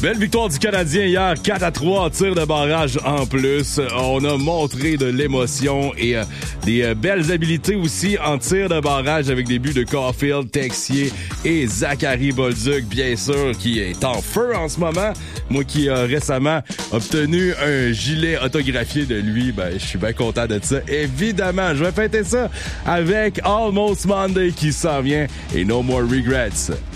Belle victoire du Canadien hier, 4-3 en tir de barrage en plus. On a montré de l'émotion et des belles habiletés aussi en tir de barrage avec des buts de Caulfield, Texier et Zachary Bolduc, bien sûr, qui est en feu en ce moment. Moi qui ai récemment obtenu un gilet autographié de lui, je suis bien content de ça. Évidemment, je vais fêter ça avec Almost Monday qui s'en vient et No More Regrets.